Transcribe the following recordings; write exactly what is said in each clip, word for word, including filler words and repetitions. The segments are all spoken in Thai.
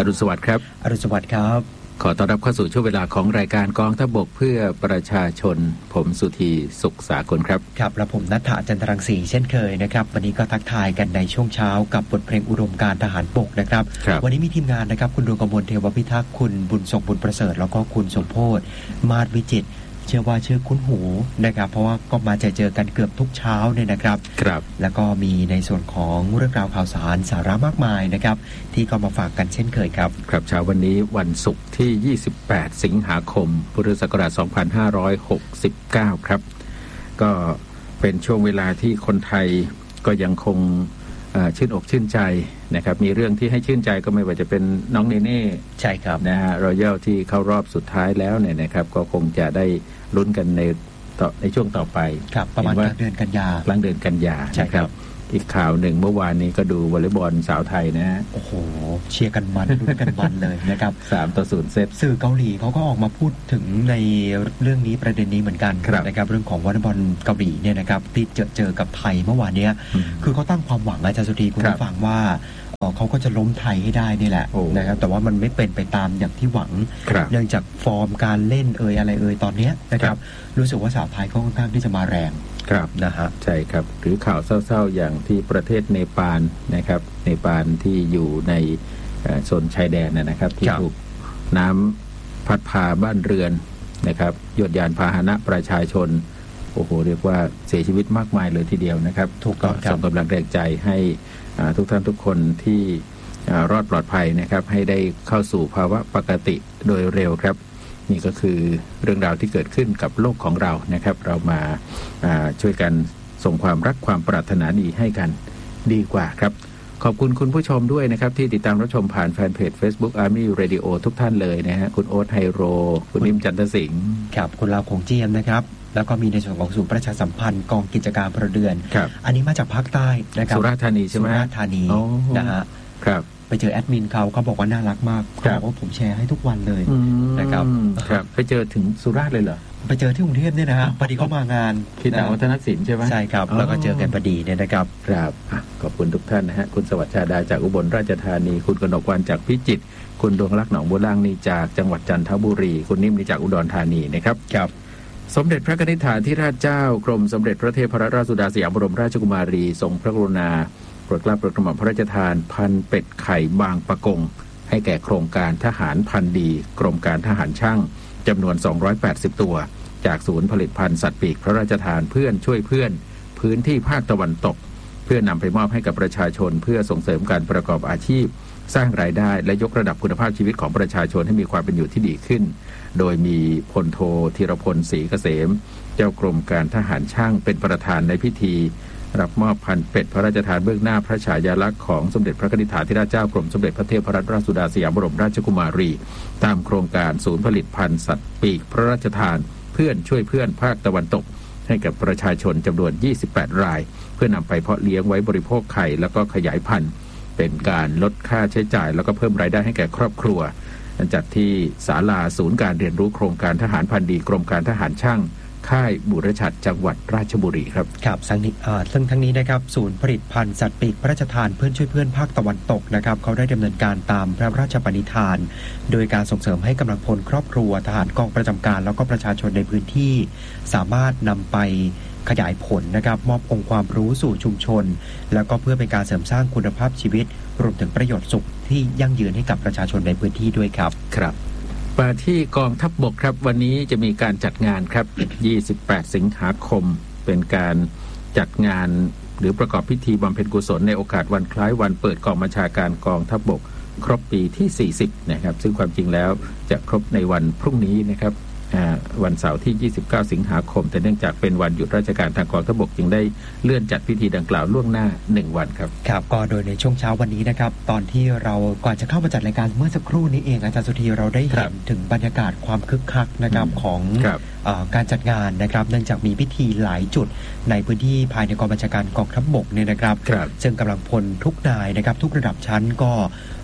รุณสวัสดิ์ครับอรุณสวัสดิ์ครับขอต้อนรับเข้าสู่ช่วงเวลาของรายการกองทัพบกเพื่อประชาชนผมสุธีสุขสากลครับครับและผมณัฐฐาจันทรังสีเช่นเคยนะครับวันนี้ก็ทักทายกันในช่วงเช้ากับบทเพลงอุดมการณ์ทหารบกนะครับวันนี้มีทีมงานนะครับคุณดวงกมลเทวพิทักษ์คุณบุญทรงบุญประเสริฐแล้วก็คุณสมโพธิ์มาศวิจิตรเชื่อว่าชื่อคุ้นหูนะครับเพราะว่าก็มาเจอเจอกันเกือบทุกเช้าเนี่ยนะครับครับแล้วก็มีในส่วนของเรื่องราวข่าวสารสาระมากมายนะครับที่ก็มาฝากกันเช่นเคยครับครับเช้าวันนี้วันศุกร์ที่ยี่สิบแปดสิงหาคมพุทธศักราชสองพันห้าร้อยหกสิบเก้าครับก็เป็นช่วงเวลาที่คนไทยก็ยังคงชื่นอกชื่นใจนะครับมีเรื่องที่ให้ชื่นใจก็ไม่ว่าจะเป็นน้องเนเน่ใช่ครับนะฮะรอยัลที่เข้ารอบสุดท้ายแล้วเนี่ยนะครับก็คงจะได้ลุ้นกันในต่อในช่วงต่อไปครับประมาณกลางเดือนกันยากลางเดือนกันยาใช่ครับอีกข่าวหนึ่งเมื่อวานนี้ก็ดูวอลเลย์บอลสาวไทยนะฮะโอ้โหเชียร์กันมันลุ้นกันมันเลยนะครับสามต่อศูนย์เซตสื่อเกาหลีเขาก็ออกมาพูดถึงในเรื่องนี้ประเด็นนี้เหมือนกันนะครับเรื่องของวอลเลย์บอลเกาหลีเนี่ยนะครับที่เจอเจอกับไทยเมื่อวานนี้คือเขาตั้งความหวังอาจารย์สุธีคุณผู้ฟังว่าเขาก็จะล้มไทยให้ได้นี่แหละนะครับแต่ว่ามันไม่เป็นไปตามอย่างที่หวังเนื่องจากฟอร์มการเล่นเอ่ยอะไรเอ่ยตอนนี้นะครับรู้สึกว่าสาวไทยก็ค่อนข้างที่จะมาแรงครับนะฮะใช่ครับหรือข่าวเศร้าๆอย่างที่ประเทศเนปาลนะครับเนปาลที่อยู่ในโซนชายแดนนะครับที่ถูกน้ำพัดพาบ้านเรือนนะครับยวดยานพาหนะประชาชนโอ้โหเรียกว่าเสียชีวิตมากมายเลยทีเดียวนะครับถูกต้องส่งกำลังแรงใจให้ทุกท่านทุกคนที่รอดปลอดภัยนะครับให้ได้เข้าสู่ภาวะปกติโดยเร็วครับนี่ก็คือเรื่องราวที่เกิดขึ้นกับโลกของเรานะครับเรามาช่วยกันส่งความรักความปรารถนาดีให้กันดีกว่าครับขอบคุณคุณผู้ชมด้วยนะครับที่ติดตามรับชมผ่านแฟนเพจ Facebook Army Radio ทุกท่านเลยนะฮะคุณโอ๊ตไฮโรคุณนิ่มจันทสิงห์ครับคุณลาวคงเจียมนะครับแล้วก็มีในส่วนของศูนย์ประชาสัมพันธ์กองกิจการพลเรือนอันนี้มาจากภาคใต้นะครับสุราษฎร์ธานีใช่ไหมสุราษฎร์ธานีนะฮะครับไปเจอแอดมินเขาเขาบอกว่าน่ารักมากเขาบอกว่าผมแชร์ให้ทุกวันเลยนะครับครับไปเจอถึงสุราษฎร์เลยเหรอไปเจอที่กรุงเทพเนี่ยนะฮะพอดีเขามางานที่ต่างวัฒนศิลป์ใช่ไหมใช่ครับแล้วก็เจอกันพอดีเนี่ยนะครับครับขอบคุณทุกท่านนะฮะคุณสวัสดิ์ชาดาจากอุบลราชธานีคุณกนกวรรณจากพิจิตรคุณดวงลักษณ์หนองบัวล่างนี่จากจังหวัดจันทบุรีคุณนิ่มนี่จากอุดรธานีนะครับครับสมเด็จพระนิธิฐานธิราชเจ้ากรมสมเด็จพระเทพรัตนราชสุดาสยามบรมราชกุมารีทรงพระกรุณาโปรดเกล้าโปรดกระหม่อมพระราชทานพันธุ์เป็ดไข่บางปะกงให้แก่โครงการทหารพันธุ์ดีกรมการทหารช่างจำนวนสองร้อยแปดสิบตัวจากศูนย์ผลิตภัณฑ์สัตว์ปีกพระราชทานเพื่อนช่วยเพื่อนพื้นที่ภาคตะวันตกเพื่อนำไปมอบให้กับประชาชนเพื่อส่งเสริมการประกอบอาชีพสร้างรายได้และยกระดับคุณภาพชีวิตของประชาชนให้มีความเป็นอยู่ที่ดีขึ้นโดยมีพลโทธีรพลศรีเกษมเจ้ากรมการทหารช่างเป็นประธานในพิธีรับมอบพันธุ์เป็ดพระราชทานเบื้องหน้าพระฉายาลักษณ์ของสมเด็จพระนิธิฐานธิราชเจ้ากรมสมเด็จพระเทพรัตนราชสุดาสยามบรมราชกุมารีตามโครงการศูนย์ผลิตภัณฑ์สัตว์ปีกพระราชทานเพื่อนช่วยเพื่อนภาคตะวันตกให้กับประชาชนจำนวนยี่สิบแปดรายเพื่อนำไปเพาะเลี้ยงไว้บริโภคไข่แล้วก็ขยายพันธุ์เป็นการลดค่าใช้จ่ายแล้วก็เพิ่มรายได้ให้แก่ครอบครัวจัดที่ศาลาศูนย์การเรียนรู้โครงการทหารพันธุ์ดีกรมการทหารช่างค่ายบุรชัดจังหวัดราชบุรีครับครับซึ่งนี้ซึ่งทั้งนี้นะครับศูนย์ผลิตภัณฑ์สัตว์ปีกพระราชทานเพื่อนช่วยเพื่อนภาคตะวันตกนะครับเขาได้ดำเนินการตามพระราชปณิธานโดยการส่งเสริมให้กำลังพลครอบครัวทหารกองประจำการแล้วก็ประชาชนในพื้นที่สามารถนำไปขยายผลนะครับมอบองค์ความรู้สู่ชุมชนแล้วก็เพื่อเป็นการเสริมสร้างคุณภาพชีวิตรวมถึงประโยชน์สุขที่ยั่งยืนให้กับประชาชนในพื้นที่ด้วยครับครับมาที่กองทัพบกครับวันนี้จะมีการจัดงานครับยี่สิบแปดสิงหาคมเป็นการจัดงานหรือประกอบพิธีบำเพ็ญกุศลในโอกาสวันคล้ายวันเปิดกองบัญชาการกองทัพบกครบปีที่สี่สิบนะครับซึ่งความจริงแล้วจะครบในวันพรุ่งนี้นะครับวันเสาร์ที่ยี่สิบเก้าสิงหาคมแต่เนื่องจากเป็นวันหยุดราชการทางกองทัพบกจึงได้เลื่อนจัดพิธีดังกล่าวล่วงหน้าหนึ่งวันครับครับก็โดยในช่วงเช้าวันนี้นะครับตอนที่เราก่อนจะเข้ามาจัดรายการเมื่อสักครู่นี้เองอาจารย์สุธีเราได้เห็นถึงบรรยากาศความคึกคักนะครับของการจัดงานนะครับเนื่องจากมีพิธีหลายจุดในพื้นที่ภายในกองบัญชาการกองทัพบกเนี่ยนะครับซึ่งกำลังพลทุกนายนะครับทุกระดับชั้นก็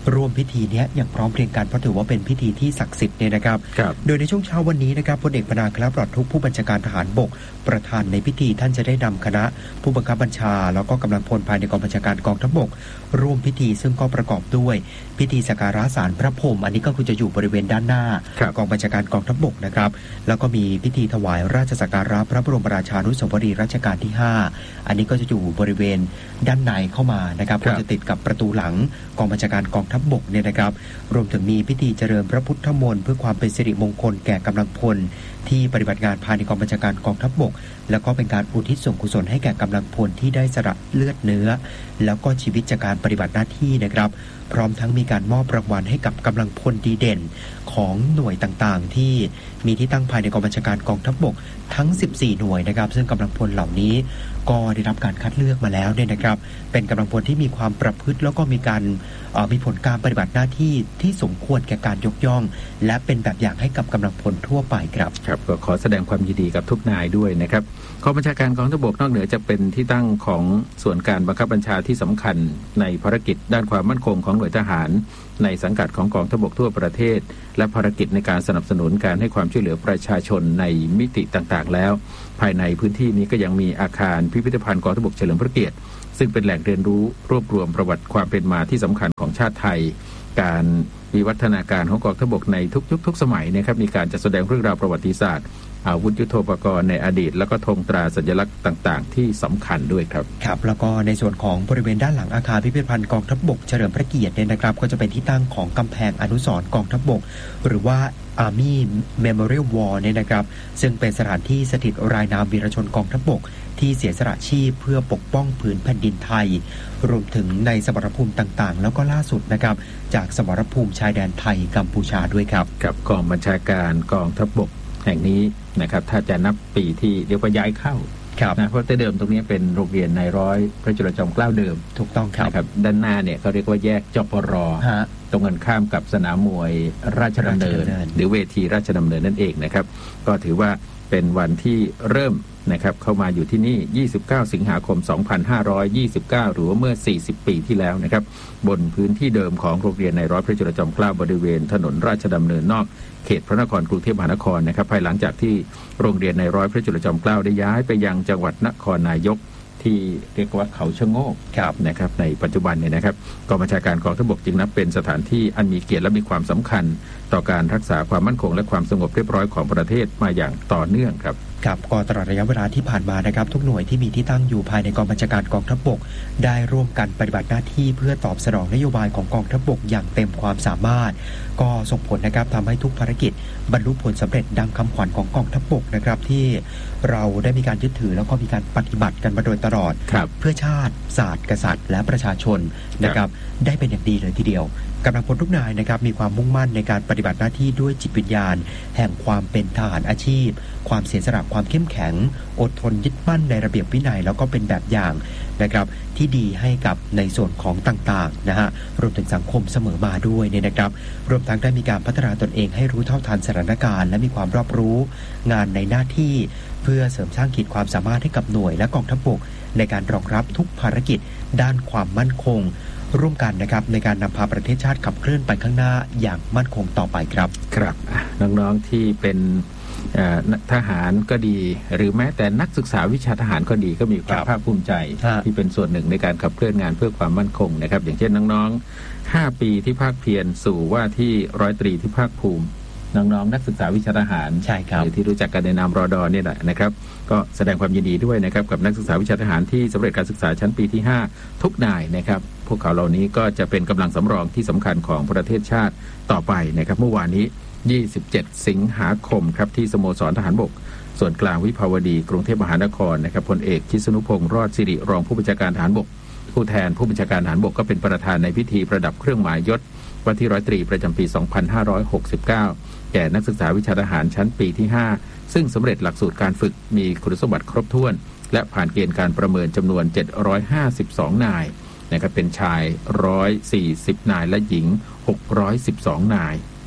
ร่วมพิธีนี้อย่างพร้อมเพรียงกันเพราะถือว่าเป็นพิธีที่ศักดิ์สิทธิ์เนี่ยนะครับโดยในช่วงเช้าวันนี้นะครับพลเอกพนาคละปลอดทุกผู้บัญชาการทหารบกประธานในพิธีท่านจะได้นำคณะผู้บังคับบัญชาแล้วก็กำลังพลภายในกองบัญชาการกองทัพบกร่วมพิธีซึ่งก็ประกอบด้วยพิธีสักการะศาลพระพรหมอันนี้ก็คือจะอยู่บริเวณด้านหน้ากองบัญชาการกองทัพบกนะครับแล้วก็มีพิธีถวายราชสักการะพระบรมราชานุสาวรีย์รัชกาลที่ห้าอันนี้ก็จะอยู่บริเวณด้านในเข้ามานะครับก็จะติดกับประตูหลังกองบัญชาการกองทัพบกเนี่ยนะครับรวมถึงมีพิธีเจริญพระพุทธมนต์เพื่อความเป็นสิริมงคลแก่กำลังพลที่ปฏิบัติงานภายในกองบัญชาการกองทัพบกแล้วก็เป็นการอุทิศส่วนกุศลให้แก่กำลังพลที่ได้สละเลือดเนื้อแล้วก็ชีวิตจากการปฏิบัติหน้าที่นะครับพร้อมทั้งมีการมอบรางวัลให้กับกำลังพลดีเด่นของหน่วยต่างๆที่มีที่ตั้งภายในกองบัญชาการกองทัพบกทั้งสิบสี่หน่วยนะครับซึ่งกำลังพลเหล่านี้ก็ได้รับการคัดเลือกมาแล้วเนี่ยนะครับเป็นกำลังพลที่มีความประพฤติแล้วก็มีการมีผลการปฏิบัติหน้าที่ที่สมควรแก่การยกย่องและเป็นแบบอย่างให้กับกำลังพลทั่วไปครับครับก็ขอแสดงความยินดีกับทุกนายด้วยนะครับกองบัญชาการกองทัพบกนอกเหนือจะเป็นที่ตั้งของส่วนการบังคับบัญชาที่สำคัญในภารกิจด้านความมั่นคงของหน่วยทหารในสังกัดของกองทัพบกทั่วประเทศและภารกิจในการสนับสนุนการให้ความช่วยเหลือประชาชนในมิติต่างๆแล้วภายในพื้นที่นี้ก็ยังมีอาคารพิพิธภัณฑ์กองทัพบกเฉลิมพระเกียรติซึ่งเป็นแหล่งเรียนรู้รวบรวมประวัติความเป็นมาที่สำคัญของชาติไทยการวิวัฒนาการของกองทัพบกในทุกยุคทุกสมัยนะครับมีการจัดแสดงเรื่องราวประวัติศาสตร์อาวุธยุทโธปกรณ์ในอดีตแล้วก็ธงตราสัญลักษณ์ต่างๆที่สำคัญด้วยครับครับแล้วก็ในส่วนของบริเวณด้านหลังอาคารพิพิธภัณฑ์กองทัพบกเฉลิมพระเกียรติเนี่ยนะครับก็จะเป็นที่ตั้งของกำแพงอนุสรณ์กองทัพบกหรือว่า Army Memorial Wall เนี่ยนะครับซึ่งเป็นสถานที่สถิตรายนามวีรชนกองทัพบกที่เสียสละชีพเพื่อปกป้องผืนแผ่นดินไทยรวมถึงในสมรภูมิต่างๆแล้วก็ล่าสุดนะครับจากสมรภูมิชายแดนไทยกัมพูชาด้วยครับกับกองบัญชาการกองทัพบกแห่งนี้นะครับถ้าจะนับปีที่เรียกว่าย้ายเข้านะเพราะแต่เดิมตรงนี้เป็นโรงเรียนนายร้อยพระจุลจอมเกล้าเดิมถูกต้องครับนะครับด้านหน้าเนี่ยเขาเรียกว่าแยกจปรตรงกันข้ามกับสนามมวยราชดำเนินหรือเวทีราชดำเนินนั่นเองนะครับก็ถือว่าเป็นวันที่เริ่มนะครับเข้ามาอยู่ที่นี่ยี่สิบเก้าสิงหาคมสองพันห้าร้อยยี่สิบเก้าหรือว่าเมื่อสี่สิบปีที่แล้วนะครับบนพื้นที่เดิมของโรงเรียนนายร้อยพระจุลจอมเกล้าบริเวณถนนราชดำเนินนอกเขตพระนครกรุงเทพมหานครนะครับภายหลังจากที่โรงเรียนนายร้อยพระจุลจอมเกล้าได้ย้ายไปยังจังหวัดนครนายกที่เรียกว่าเขาชะโงกนะครับในปัจจุบันเนี่ยนะครับกองบัญชาการกองทัพบกจึงนับเป็นสถานที่อันมีเกียรติและมีความสำคัญต่อการรักษาความมั่นคงและความสงบเรียบร้อยของประเทศมาอย่างต่อเนื่องครับครับก็ตลอดระยะเวลาที่ผ่านมานะครับทุกหน่วยที่มีที่ตั้งอยู่ภายในกองบัญชาการกองทัพบกได้ร่วมกันปฏิบัติหน้าที่เพื่อตอบสนองนโยบายของกองทัพบกอย่างเต็มความสามารถก็ส่งผลนะครับทำให้ทุกภารกิจบรรลุผลสำเร็จดังคำขวัญของกองทัพบกนะครับที่เราได้มีการยึดถือแล้วก็มีการปฏิบัติกันมาโดยตลอดเพื่อชาติศาสตร์กษัตริย์และประชาชนนะครับได้เป็นอย่างดีเลยทีเดียวกำลังพลทุกนายนะครับมีความมุ่งมั่นในการปฏิบัติหน้าที่ด้วยจิตวิญญาณแห่งความเป็นทหารอาชีพความเสียสละความเข้มแข็งอดทนยึดมั่นในระเบียบวินัยแล้วก็เป็นแบบอย่างนะครับที่ดีให้กับในส่วนของต่างๆนะฮะรวมถึงสังคมเสมอมาด้วยเนี่ยนะครับรวมทั้งได้มีการพัฒนาตนเองให้รู้เท่าทันสถานการณ์และมีความรอบรู้งานในหน้าที่เพื่อเสริมสร้างขีดความสามารถให้กับหน่วยและกองทัพบกในการรองรับทุกภารกิจด้านความมั่นคงร่วมกันนะครับในการนำพาประเทศชาติขับเคลื่อนไปข้างหน้าอย่างมั่นคงต่อไปครับครับน้องๆที่เป็นทหารก็ดีหรือแม้แต่นักศึกษาวิชาทหารก็ดีก็มีความภาคภูมิใจที่เป็นส่วนหนึ่งในการขับเคลื่อนงานเพื่อความมั่นคงนะครับอย่างเช่นน้องๆห้าปีที่ภาคเพียรสู่ว่าที่ร้อยตรีที่ภาคภูมิน้องๆนักศึกษาวิชาทหารใช่ครับที่รู้จักกันในนามรดนี่แหละนะครับก็แสดงความยินดีด้วยนะครับกับนักศึกษาวิชาทหารที่สำเร็จการศึกษาชั้นปีที่ห้าทุกนายนะครับพวกเขาเหล่านี้ก็จะเป็นกำลังสำรองที่สำคัญของประเทศชาติต่อไปนะครับเมื่อวานนี้ยี่สิบเจ็ดสิงหาคมครับที่สโมสรทหารบกส่วนกลางวิภาวดีกรุงเทพมหานครนะครับพลเอกชิสนุพงษ์รอดสิริรองผู้บัญชาการทหารบกผู้แทนผู้บัญชาการทหารบกก็เป็นประธานในพิธีประดับเครื่องหมายยศว่าที่ร้อยตรีประจำปีสองพันห้าร้อยหกสิบเก้าแก่นักศึกษาวิชาทหารชั้นปีที่ห้าซึ่งสำเร็จหลักสูตรการฝึกมีคุณสมบัติครบถ้วนและผ่านเกณฑ์การประเมินจำนวนเจ็ดร้อยห้าสิบสองนายนะครับเป็นชายหนึ่งร้อยสี่สิบนายและหญิงหกร้อยสิบสองนาย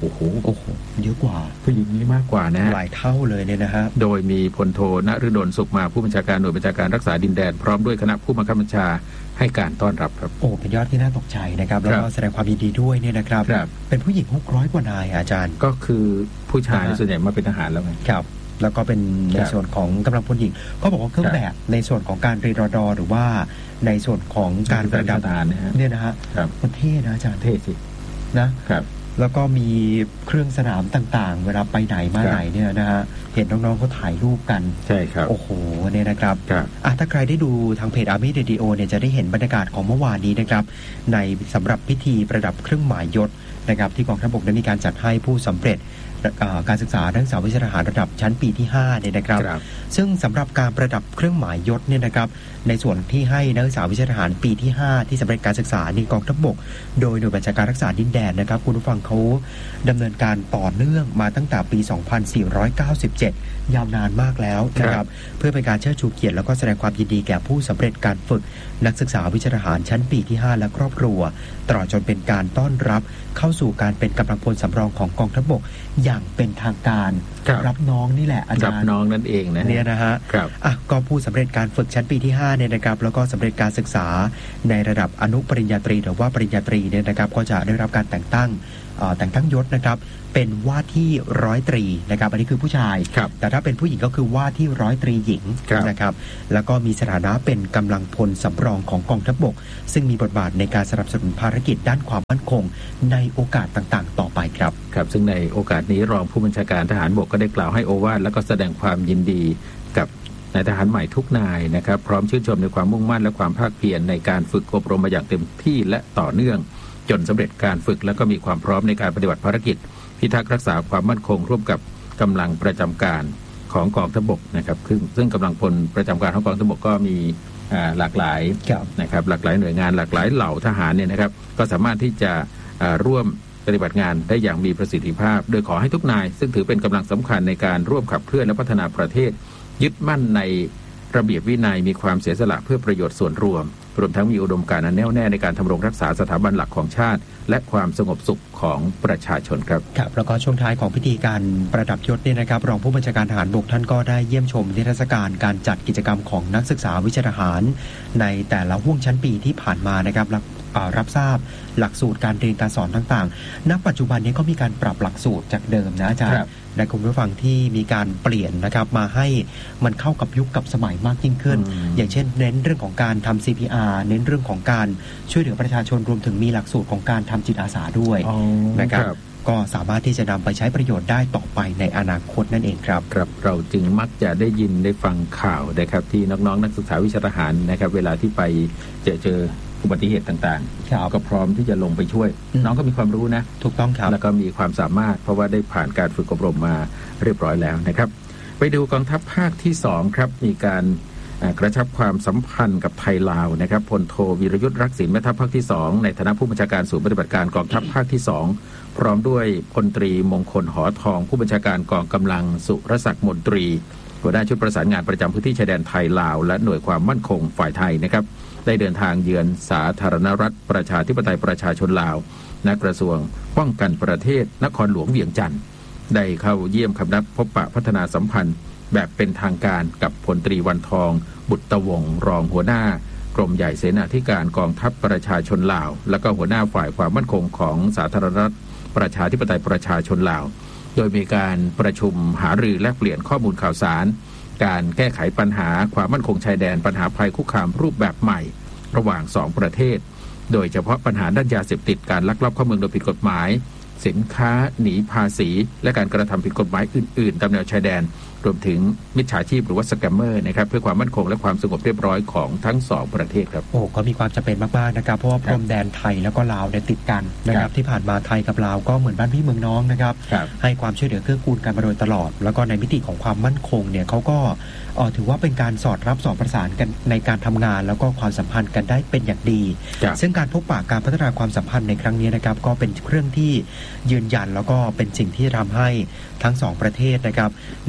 โอ้โหโอ้โหเยอะกว่าผู้หญิงนี้มากกว่านะฮะหลายเท่าเลยเนี่ยนะฮะโดยมีพลโทณฤดลสุขมาผู้บัญชาการหน่วยบัญชาการรักษาดินแดนพร้อมด้วยคณะผู้บังคับบัญชาให้การต้อนรับครับโอ้เป็นยอดที่น่าตกใจนะครับแล้วก็แสดงความยินดีด้วยเนี่ยนะครับเป็นผู้หญิงหกร้อยกว่านายอาจารย์ก็คือผู้ชายส่วนใหญ่มาเป็นทหารแล้วไงครับแล้วก็เป็นในส่วนของกำลังพลหญิงก็บอกว่าเครื่องแบบในส่วนของการเรียนรอดอหรือว่าในส่วนของการประดับเนี่ยนะฮะมันเท่นะอาจารย์เท่สินะครับแล้วก็มีเครื่องสนามต่างๆเวลาไปไหนมาไหนเนี่ยนะฮะเห็นน้องๆเขาถ่ายรูปกันใช่ครับโอ้โหเนี่ยนะครับอ่ะถ้าใครได้ดูทางเพจ Army Radio เนี่ยจะได้เห็นบรรยากาศของเมื่อวานนี้นะครับในสำหรับพิธีประดับเครื่องหมายยศนะครับที่กองทัพบกได้มีการจัดให้ผู้สำเร็จการศึกษานักศึกษาวิชาทหารระดับชั้นปีที่ห้าเนี่ยนะครับซึ่งสำหรับการประดับเครื่องหมายยศเนี่ยนะครับในส่วนที่ให้นักศึกษาวิชาทหารปีที่ห้าที่สำเร็จการศึกษาในกองทัพบกโดยหน่วยบัญชาการรักษาดินแดนนะครับคุณผู้ฟังเขาดำเนินการต่อเนื่องมาตั้งแต่ปี สองพันสี่ร้อยเก้าสิบเจ็ด ยาวนานมากแล้วนะครับเพื่อเป็นการเชิดชูเกียรติแล้วก็แสดงความยินดีแก่ผู้สำเร็จการฝึกนักศึกษาวิชาทหารชั้นปีที่ห้าและครอบครัวตลอดจนเป็นการต้อนรับเข้าสู่การเป็นกำลังพลสำรองของกองทัพบกอย่างเป็นทางการรับน้องนี่แหละอาจารย์รับน้องนั่นเองนะเนี่ยนะฮะอ่ะก็ผู้สำเร็จการฝึกชั้นปีที่ห้าเนี่ยนะครับแล้วก็สำเร็จการศึกษาในระดับอนุปริญญาตรีหรือว่าปริญญาตรีเนี่ยนะครับก็จะได้รับการแต่งตั้งแต่งตั้งยศนะครับเป็นว่าที่ร้อยตรีนะครับอันนี้คือผู้ชายแต่ถ้าเป็นผู้หญิงก็คือว่าที่ร้อยตรีหญิงนะครับแล้วก็มีสถานะเป็นกำลังพลสำรองของกองทัพบกซึ่งมีบทบาทในการสนับสนุนภารกิจด้านความมั่นคงในโอกาสต่างๆต่อไปครับครับซึ่งในโอกาสนี้รองผู้บัญชาการทหารบกก็ได้กล่าวให้โอวาทและก็แสดงความยินดีกับนายทหารใหม่ทุกนายนะครับพร้อมชื่นชมในความมุ่งมั่นและความภาคเพียรในการฝึกอบรมมาอย่างเต็มที่และต่อเนื่องจนสำเร็จการฝึกและก็มีความพร้อมในการปฏิบัติภารกิจพิทักษ์รักษาความมั่นคงร่วมกับกำลังประจำการของกองทัพบกนะครับซึ่งซึ่งกำลังพลประจำการของกองทัพบกก็มีหลากหลายนะครับหลากหลายหน่วยงานหลากหลายเหล่าทหารเนี่ยนะครับก็สามารถที่จะร่วมปฏิบัติงานได้อย่างมีประสิทธิภาพโดยขอให้ทุกนายซึ่งถือเป็นกำลังสำคัญในการร่วมขับเคลื่อนและพัฒนาประเทศยึดมั่นในระเบียบวินัยมีความเสียสละเพื่อประโยชน์ส่วนรวมรวมทั้งมีอุดมการณ์อันแน่วแน่ในการทำรงรักษาสถาบันหลักของชาติและความสงบสุขของประชาชนครับครับแล้วก็ช่วงท้ายของพิธีการประดับยศเนี่ยนะครับรองผู้บัญชาการทหารบกท่านก็ได้เยี่ยมชมนิทรรศการการจัดกิจกรรมของนักศึกษาวิชาทหารในแต่ละห่วงชั้นปีที่ผ่านมานะครับรับรับทราบหลักสูตรการเรียนการสอนต่างๆณปัจจุบันนี้ก็มีการปรับหลักสูตรจากเดิมนะอาจารย์ในคุณผู้ฟังที่มีการเปลี่ยนนะครับมาให้มันเข้ากับยุคกับสมัยมากยิ่งขึ้นอย่างเช่นเน้นเรื่องของการทำ ซี พี อาร์ เน้นเรื่องของการช่วยเหลือประชาชนรวมถึงมีหลักสูตรของการทำจิตอาสาด้วยนะครับก็สามารถที่จะนำไปใช้ประโยชน์ได้ต่อไปในอนาคตนั่นเองครับครับเราจึงมักจะได้ยินได้ฟังข่าวนะครับที่น้องๆนักศึกษาวิชาทหารนะครับเวลาที่ไปเจอเจออุบัติเหตุต่างๆก็พร้อมที่จะลงไปช่วยน้องก็มีความรู้นะถูกต้องครับแล้วก็มีความสามารถเพราะว่าได้ผ่านการฝึกอบรมมาเรียบร้อยแล้วนะครับไปดูกองทัพภาคที่สองครับมีการกระชับความสัมพันธ์กับไทยลาวนะครับพลโทวีรยุทธรักษิณแม่ทัพภาคที่สองในฐานะผู้บัญชาการศูนย์ปฏิบัติการกองทัพภาคที่สองพร้อมด้วยพลตรีมงคลหอทองผู้บัญชาการกองกำลังสุรศักดิ์มนตรีหัวหน้าชุดประสานงานประจำพื้นที่ชายแดนไทยลาวและหน่วยความมั่นคงฝ่ายไทยนะครับได้เดินทางเยือนสาธารณรัฐประชาธิปไตยประชาชนลาวณกระทรวงป้องกันประเทศนครหลวงเวียงจันทร์ได้เข้าเยี่ยมคำนับพบปะพัฒนาสัมพันธ์แบบเป็นทางการกับพลตรีวันทองบุตรวงศ์รองหัวหน้ากรมใหญ่เสนาธิการกองทัพประชาชนลาวและก็หัวหน้าฝ่ายความมั่นคงของสาธารณรัฐประชาธิปไตยประชาชนลาวโดยมีการประชุมหารือแลกเปลี่ยนข้อมูลข่าวสารการแก้ไขปัญหาความมั่นคงชายแดนปัญหาภัยคุกคามรูปแบบใหม่ระหว่างสองประเทศโดยเฉพาะปัญหาด้านยาเสพติดการลักลอบเข้าเมืองโดยผิดกฎหมายสินค้าหนีภาษีและการกระทำผิดกฎหมายอื่นๆตามแนวชายแดนรวมถึงมิจฉาชีพหรือว่าสแกมเมอร์นะครับเพื่อความมั่นคงและความสงบเรียบร้อยของทั้งสองประเทศครับโอ้ก็มีความจำเป็นมากๆนะครับเพราะว่าพรมแดนไทยแล้วก็ลาวเนี่ยติดกันนะครับที่ผ่านมาไทยกับลาวก็เหมือนบ้านพี่เมืองน้องนะครับให้ความช่วยเหลือเกื้อกูลกันมาโดยตลอดแล้วก็ในมิติของความมั่นคงเนี่ยเขาก็ถือว่าเป็นการสอดรับสอดประสานกันในการทำงานแล้วก็ความสัมพันธ์กันได้เป็นอย่างดีซึ่งการพบปะการพัฒนาความสัมพันธ์ในครั้งนี้นะครับก็เป็นเครื่องที่ยืนยันแล้วก็เป็นสิ่งที่ทำให้ทั้งสองประเทศนะครับในระ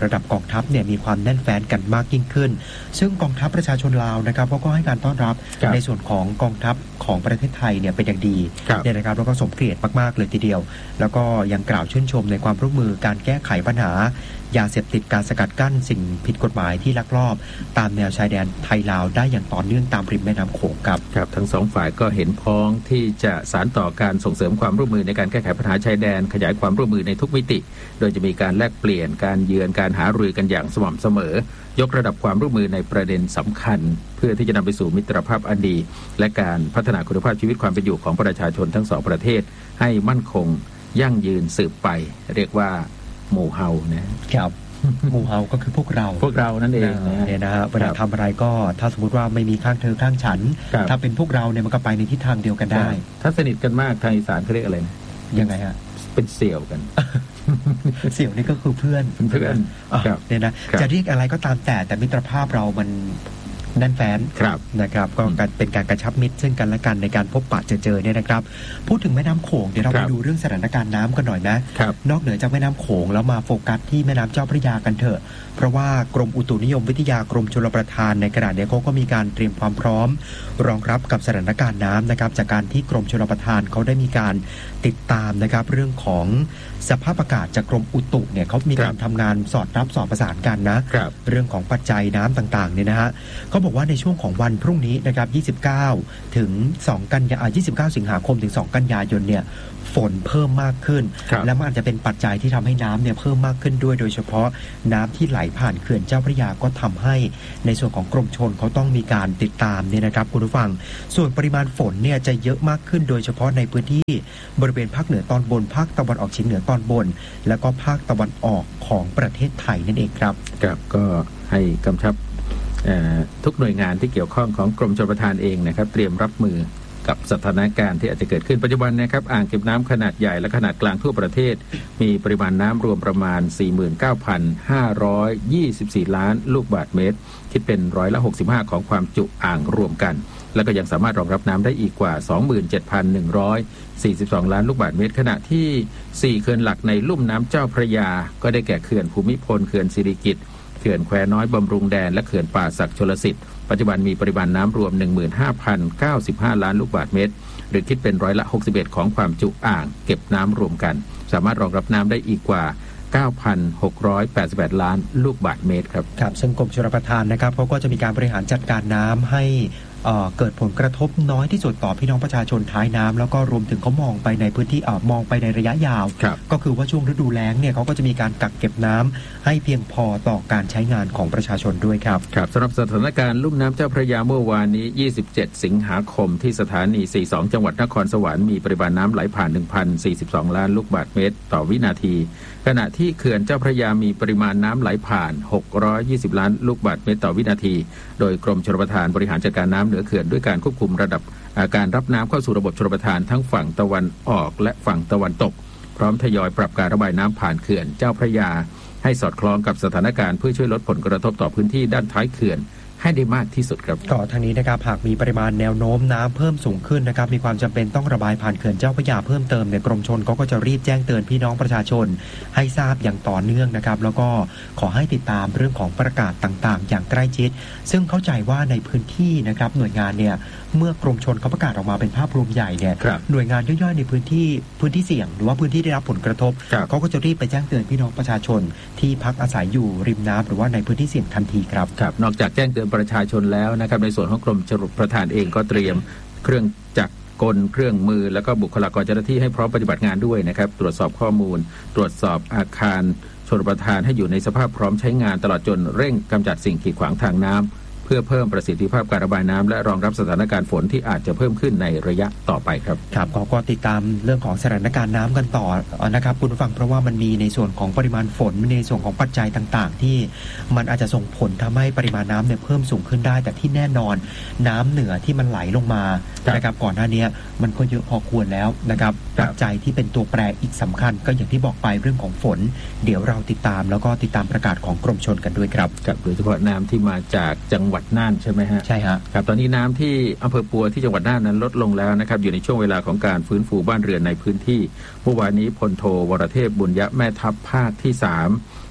ระดับกองทัพเนี่ยมีความแน่นแฟ้นกันมากยิ่งขึ้นซึ่งกองทัพประชาชนลาวนะครับเขาก็ให้การต้อนรับในส่วนของกองทัพของประเทศไทยเนี่ยเป็นอย่างดีเนี่ยนะครับแล้วก็สมเกียรติมากๆเลยทีเดียวแล้วก็ยังกล่าวชื่นชมในความร่วมมือการแก้ไขปัญหายาเสพติดการสกัดกั้นสิ่งผิดกฎหมายที่ลักลอบตามแนวชายแดนไทยลาวได้อย่างต่อเนื่องตามริมแม่น้ำโขงครับครับทั้งสองฝ่ายก็เห็นพ้องที่จะสานต่อการส่งเสริมความร่วมมือในการแก้ไขปัญหาชายแดนขยายความร่วมมือในทุกมิติโดยจะมีการแลกเปลี่ยนการเยือนการหารือกันอย่างสม่ำเสมอยกระดับความร่วมมือในประเด็นสำคัญเพื่อที่จะนำไปสู่มิตรภาพอันดีและการพัฒนาคุณภาพชีวิตความเป็นอยู่ของประชาชนทั้งสองประเทศให้มั่นคงยั่งยืนสืบไปเรียกว่าหมู่เฮานะครับหมู่เฮาก็คือพวกเราพวกเรานั่นเองเนี่ยนะฮะเวลาทำอะไรก็ถ้าสมมติว่าไม่มีข้างเธอข้างฉันถ้าเป็นพวกเราเนี่ยมันก็ไปในทิศทางเดียวกันได้ถ้าสนิทกันมากทางอีสานเขาเรียกอะไรนะยังไงฮะเป็นเสี่ยวกันเสี่ยวนี่ก็คือเพื่อนเพื่อนเนี่ยนะจะเรียกอะไรก็ตามแต่แต่มิตรภาพเรามันแน่นแฟ้นนะครับก็การเป็นการกระชับมิตรซึ่งกันและกันในการพบปะเจอเจอเนี่ยนะครับพูดถึงแม่น้ำโขงเดี๋ยวเราไปดูเรื่องสถานการณ์น้ำกันหน่อยนะนอกเหนือจากแม่น้ำโขงแล้วมาโฟกัสที่แม่น้ำเจ้าพระยากันเถอะเพราะว่ากรมอุตุนิยมวิทยากรมชลประทานในขณะนี้เขาก็มีการเตรียมความพร้อมรองรับกับสถานการณ์น้ำนะครับจากการที่กรมชลประทานเขาได้มีการติดตามนะครับเรื่องของสภาพอากาศจากกรมอุตุเนี่ยเขามีการทำงานสอดรับสอดประสานกันนะเรื่องของปัจจัยน้ำต่างๆเนี่ยนะฮะเขาบอกว่าในช่วงของวันพรุ่งนี้นะครับยี่สิบเก้าถึงสองกันยายนยี่สิบเก้าสิงหาคมถึงสองกันยายนเนี่ยฝนเพิ่มมากขึ้นและมันอาจจะเป็นปัจจัยที่ทำให้น้ำเนี่ยเพิ่มมากขึ้นด้วยโดยเฉพาะน้ำที่ไหลผ่านเขื่อนเจ้าพระยาก็ทำให้ในส่วนของกรมชลเขาต้องมีการติดตามเนี่ยนะครับคุณผู้ฟังส่วนปริมาณฝนเนี่ยจะเยอะมากขึ้นโดยเฉพาะในพื้นที่บริเวณภาคเหนือตอนบนภาคตะวันออกเฉียงเหนือตอนบนแล้วก็ภาคตะวันออกของประเทศไทยนั่นเองครับครับก็ให้กำชับทุกหน่วยงานที่เกี่ยวข้องของกรมชลประทานเองนะครับเตรียมรับมือกับสถานการณ์ที่อาจจะเกิดขึ้นปัจจุบันนะครับอ่างเก็บน้ำขนาดใหญ่และขนาดกลางทั่วประเทศมีปริมาณน้ำรวมประมาณ สี่หมื่นเก้าพันห้าร้อยยี่สิบสี่ ล้านลูกบาศก์เมตรคิดเป็นร้อยละหกสิบห้าของความจุอ่างรวมกันแล้วก็ยังสามารถรองรับน้ำได้อีกกว่า สองหมื่นเจ็ดพันหนึ่งร้อยสี่สิบสอง ล้านลูกบาศก์เมตรขณะที่สี่เขื่อนหลักในลุ่มน้ำเจ้าพระยาก็ได้แก่เขื่อนภูมิพลเขื่อนสิริกิติ์เขื่อนแควน้อยบำรุงแดนและเขื่อนป่าสักชลสิทธิ์ปัจจุบันมีปริมาณน้ำรวม หนึ่งหมื่นห้าพันเก้าสิบห้า ล้านลูกบาศก์เมตรหรือคิดเป็นร้อยละหกสิบเอ็ดของความจุอ่างเก็บน้ำรวมกันสามารถรองรับน้ำได้อีกกว่า เก้าพันหกร้อยแปดสิบแปด ล้านลูกบาศก์เมตรครับครับซึ่งกรมชลประทานนะครับเขาก็จะมีการบริหารจัดการน้ำให้เอ่อเกิดผลกระทบน้อยที่สุดต่อพี่น้องประชาชนท้ายน้ำแล้วก็รวมถึงเขามองไปในพื้นที่เอ่อมองไปในระยะยาวก็คือว่าช่วงฤดูแล้งเนี่ยเขาก็จะมีการกักเก็บน้ำให้เพียงพอต่อการใช้งานของประชาชนด้วยครับครับสำหรับสถานการณ์ลุ่มน้ำเจ้าพระยาเมื่อวานนี้ยี่สิบเจ็ดสิงหาคมที่สถานีสี่สิบสองจังหวัดนครสวรรค์มีปริมาณน้ำไหลผ่าน หนึ่งพันสี่สิบสอง ล้านลูกบาศก์เมตรต่อวินาทีขณะที่เขื่อนเจ้าพระยามีปริมาณน้ำไหลผ่านหกร้อยยี่สิบล้านลูกบาศก์เมตรต่อวินาทีโดยกรมชลประทานบริหารจัดการน้ำเหนือเขื่อนด้วยการควบคุมระดับการรับน้ำเข้าสู่ระบบชลประทานทั้งฝั่งตะวันออกและฝั่งตะวันตกพร้อมทยอยปรับการระบายน้ำผ่านเขื่อนเจ้าพระยาให้สอดคล้องกับสถานการณ์เพื่อช่วยลดผลกระทบต่อพื้นที่ด้านท้ายเขื่อนให้ได้มากที่สุดครับก็ทางนี้นะครับหากมีปริมาณแนวโน้มน้ำเพิ่มสูงขึ้นนะครับมีความจำเป็นต้องระบายผ่านเขื่อนเจ้าพระยาเพิ่มเติมเนี่ยกรมชลเขาก็จะรีบแจ้งเตือนพี่น้องประชาชนให้ทราบอย่างต่อเนื่องนะครับแล้วก็ขอให้ติดตามเรื่องของประกาศต่างๆอย่างใกล้ชิดซึ่งเข้าใจว่าในพื้นที่นะครับหน่วยงานเนี่ยเมื่อกรมชลเขาประกาศออกมาเป็นภาพรวมใหญ่เนี่ยหน่วยงานย่อยๆในพื้นที่พื้นที่เสี่ยงหรือว่าพื้นที่ได้รับผลกระทบเขาก็จะรีบไปแจ้งเตือนพี่น้องประชาชนที่พักอาศัยอยู่ริมน้ำหรือว่าในพื้นที่เสี่ยงทันทีครับครับนอกจากแจ้งเตือนประชาชนแล้วนะครับในส่วนของกรมชลประทานเองก็เตรียมเครื่องจักรกลเครื่องมือแล้วก็บุคลากรเจ้าหน้าที่ให้พร้อมปฏิบัติงานด้วยนะครับตรวจสอบข้อมูลตรวจสอบอาคารชลประทานให้อยู่ในสภาพพร้อมใช้งานตลอดจนเร่งกำจัดสิ่งกีดขวางทางน้ำเพื่อเพิ่มประสิทธิภาพการระบายน้ำและรองรับสถานการณ์ฝนที่อาจจะเพิ่มขึ้นในระยะต่อไปครับครับก็ติดตามเรื่องของสถานการณ์น้ำกันต่อนะครับคุณผู้ฟังเพราะว่ามันมีในส่วนของปริมาณฝนในส่วนของปัจจัยต่างๆที่มันอาจจะส่งผลทำให้ปริมาณน้ำเนี่ยเพิ่มสูงขึ้นได้แต่ที่แน่นอนน้ำเหนือที่มันไหลลงมานะครับก่อนหน้านี้มันก็เยอะพอควรแล้วนะครับปัจจัยที่เป็นตัวแปรอีกสำคัญก็อย่างที่บอกไปเรื่องของฝนเดี๋ยวเราติดตามแล้วก็ติดตามประกาศของกรมชลกันด้วยครับครับโดยเฉพาะน้ำที่มาจากจังหวัดน่านใช่ไหมฮะใช่ฮะครับตอนนี้น้ำที่อำเภอปัวที่จังหวัดน่านนั้นลดลงแล้วนะครับอยู่ในช่วงเวลาของการฟื้นฟูบ้านเรือนในพื้นที่เมื่อวานนี้พลโทวรเทพบุญยะแม่ทัพภาคที่สาม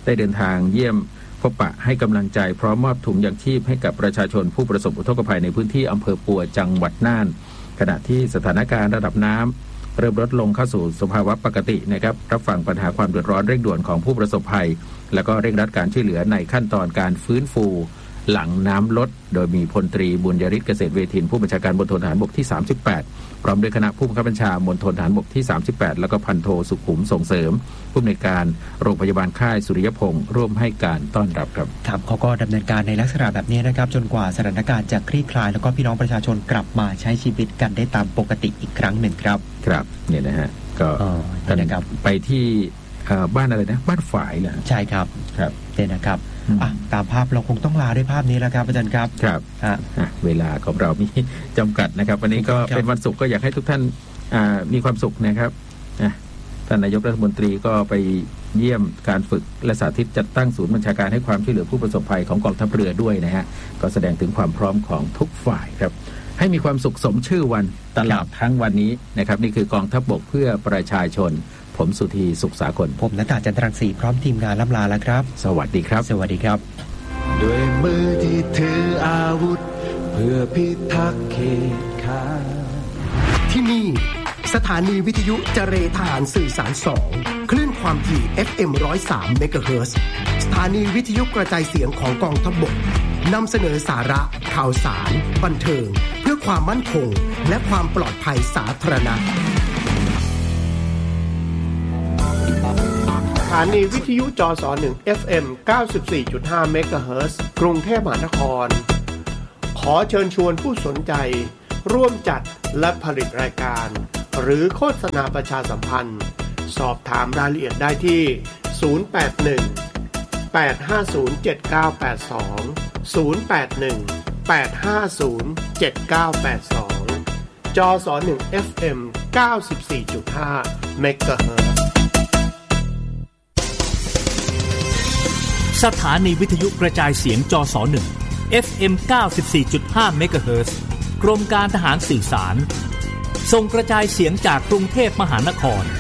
ได้เดินทางเยี่ยมพบปะให้กำลังใจพร้อมมอบถุงยางชีพให้กับประชาชนผู้ประสบอุทกภัยในพื้นที่อำเภอปัวจังหวัดน่านขณะที่สถานการณ์ระดับน้ำเริ่มลดลงเข้าสู่สภาวะปกตินะครับรับฟังปัญหาความเดือดร้อนเร่งด่วนของผู้ประสบภัยแล้วก็เร่งรัดการช่วยเหลือในขั้นตอนการฟื้นฟูหลังน้ำลดโดยมีพลตรีบุญยฤทธิ์เกษตรเวทินผู้บัญชาการมณฑลทหารบกที่สามสิบแปดพร้อมด้วยคณะผู้บังคับบัญชามณฑลทหารบกที่สามสิบแปดแล้วก็พันโทสุขุมส่งเสริมผู้อำนวยการโรงพยาบาลค่ายสุริยพงศ์ร่วมให้การต้อนรับครับครับเขาก็ดำเนินการในลักษณะแบบนี้นะครับจนกว่าสถานการณ์จะคลี่คลายแล้วก็พี่น้องประชาชนกลับมาใช้ชีวิตกันได้ตามปกติอีกครั้งหนึ่งครับครับเนี่ยนะฮะก็นะครับไปที่บ้านอะไรนะบ้านฝายนะใช่ครับครับเนี่ยนะครับตามภาพเราคงต้องลาด้วยภาพนี้แล้วครับอาจารย์ครับครับเวลาของเรามีจำกัดนะครับวันนี้ก็เป็นวันศุกร์ก็อยากให้ทุกท่านมีความสุขนะครับท่านนายกรัฐมนตรีก็ไปเยี่ยมการฝึกและสาธิตจัดตั้งศูนย์บัญชาการให้ความช่วยเหลือผู้ประสบภัยของกองทัพเรือด้วยนะฮะก็แสดงถึงความพร้อมของทุกฝ่ายครับให้มีความสุขสมชื่อวันตลอดทั้งวันนี้นะครับนี่คือกองทัพบกเพื่อประชาชนผมสุธีสุขสากลผมณตาจันทรังสีพร้อมทีมงานล่ำลาแล้วครับสวัสดีครับสวัสดีครับด้วยมือที่ถืออาวุธเพื่อพิทักษ์เขตขานที่นี่สถานีวิทยุเจรทหารสื่อสารสองคลื่นความถี่ เอฟ เอ็ม หนึ่งร้อยสาม เมกะเฮิรตซ์สถานีวิทยุกระจายเสียงของกองทัพบกนำเสนอสาระข่าวสารบันเทิงเพื่อความมั่นคงและความปลอดภัยสาธารณะสถานีวิทยุจสหนึ่ง เอฟ เอ็ม เก้าสิบสี่จุดห้า เมกะเฮิรตซ์กรุงเทพมหานครขอเชิญชวนผู้สนใจร่วมจัดและผลิตรายการหรือโฆษณาประชาสัมพันธ์สอบถามรายละเอียดได้ที่ศูนย์ แปด หนึ่ง แปด ห้า ศูนย์ เจ็ด เก้า แปด สอง ศูนย์ แปด หนึ่ง แปด ห้า ศูนย์ เจ็ด เก้า แปด สองจสหนึ่ง เอฟ เอ็ม เก้าสิบสี่จุดห้า เมกะเฮิรตซ์สถานีวิทยุกระจายเสียงจสหนึ่ง เอฟ เอ็ม เก้าสิบสี่จุดห้า เมกะเฮิรตซ์กรมการทหารสื่อสารส่งกระจายเสียงจากกรุงเทพมหานคร